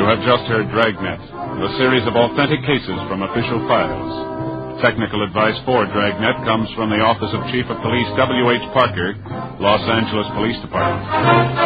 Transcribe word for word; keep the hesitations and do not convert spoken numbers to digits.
You have just heard Dragnet, a series of authentic cases from official files. Technical advice for Dragnet comes from the Office of Chief of Police W H Parker, Los Angeles Police Department.